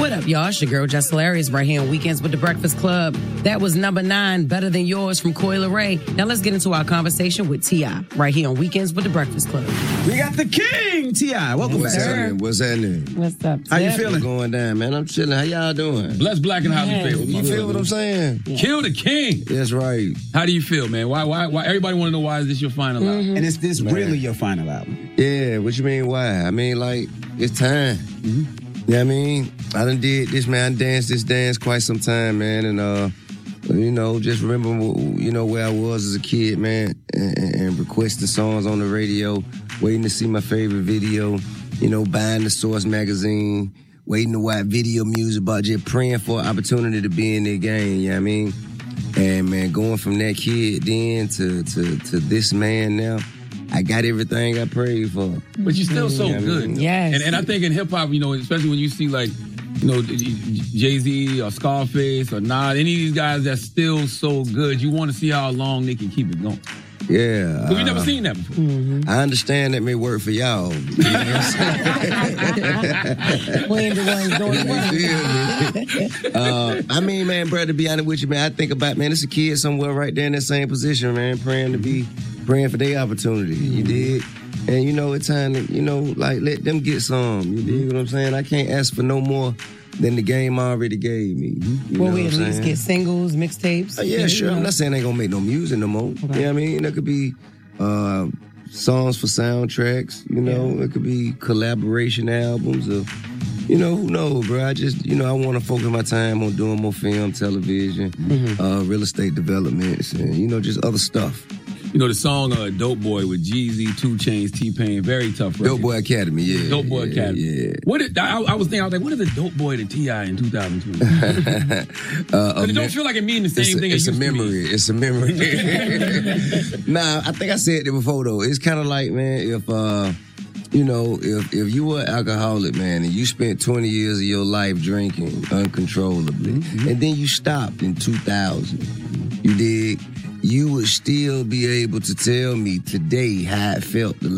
What up, y'all? It's your girl, Jess Hilarious, right here on Weekends with the Breakfast Club. That was number 9, Better Than Yours from Coi Leray. Now let's get into our conversation with T.I. right here on Weekends with the Breakfast Club. We got the king, T.I. Welcome back. What's happening? What's up, How you feeling? What's going down, man? I'm chilling. How y'all doing? Bless Black and how you feel? You feel what I'm saying? Yeah. Kill the king. That's right. How do you feel, man? Why? Everybody want to know why is this your final album? And is this really your final album? Yeah, what you mean, why? I mean, like, it's time. You know what I mean? I done did this, man. I danced this dance quite some time, man. And, you know, just remember, you know, where I was as a kid, man, and requesting songs on the radio, waiting to see my favorite video, you know, buying the Source magazine, waiting to watch video music, but just praying for an opportunity to be in the game, you know what I mean? And, man, going from that kid then to this man now, I got everything I prayed for. But you're still so Yeah, I good. mean, Yes. And I think in hip hop, you know, especially when you see like, you know, Jay-Z or Scarface or Nas, any of these guys that's still so good, you want to see how long they can keep it going. Yeah. Because we've never seen that before. I understand that may work for y'all. You know what I'm saying? We ain't the ones doing You feel me? I mean, man, bro, to be honest with you, man, I think about, man, it's a kid somewhere right there in that same position, man, praying for their opportunity. You dig? And, you know, it's time to, you know, like, let them get some. You dig what I'm saying? I can't ask for no more than the game already gave me. You Will know we what at I'm least saying? get singles, mixtapes? Yeah, sure. I'm not saying they gonna make no music no more. Okay. You know what I mean? There could be songs for soundtracks. You know, it could be collaboration albums or, you know, who knows, bro? I just, you know, I want to focus my time on doing more film, television, real estate developments, and, you know, just other stuff. You know, the song Dope Boy with Jeezy, 2 Chainz, T-Pain, very tough record. Dope Boy Academy, yeah. Dope Boy Academy. Yeah. I was thinking, what is a Dope Boy to T.I. in 2020? Because it don't feel like it means the same thing It's it a used to memory. be. It's a memory. Nah, I think I said it before, though. It's kind of like, man, if, you know, if you were an alcoholic, man, and you spent 20 years of your life drinking uncontrollably, and then you stopped in 2000, you dig? You would still be able to tell me today how it felt the